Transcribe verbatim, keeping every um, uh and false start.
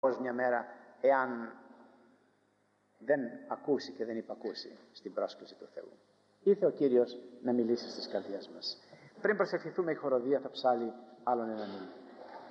πώς μια μέρα, εάν δεν ακούσει και δεν υπακούσει στην πρόσκληση του Θεού. Ήρθε ο Κύριος να μιλήσει στις καρδιές μας. Πριν προσευχηθούμε η χοροδία θα ψάλει άλλον έναν ύμνο.